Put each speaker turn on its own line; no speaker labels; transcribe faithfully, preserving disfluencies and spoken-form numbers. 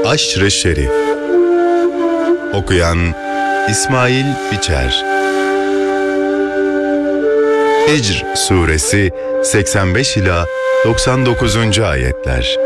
Aşr-ı Şerif. Okuyan İsmail Biçer. Hicr Suresi seksen beş ila doksan dokuzuncu ayetler.